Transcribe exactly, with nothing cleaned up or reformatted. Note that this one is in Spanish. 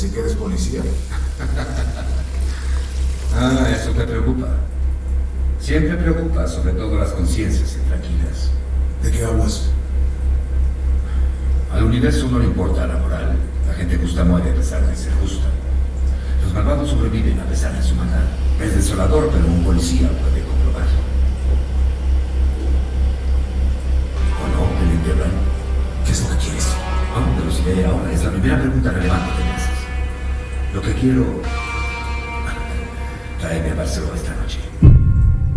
Así que eres policía. Ah, eso te preocupa. Siempre preocupa, sobre todo las conciencias intranquilas. ¿De qué hablas? Al universo no le importa la moral. La gente justa muere a pesar de ser justa. Los malvados sobreviven a pesar de su maldad. Es desolador, pero un policía puede comprobarlo. ¿O no, teniente Brown? ¿Qué es lo que quieres? No, te lo diré ahora. Es la primera pregunta relevante que me haces. Lo que quiero... Tráeme a Barcelona esta noche.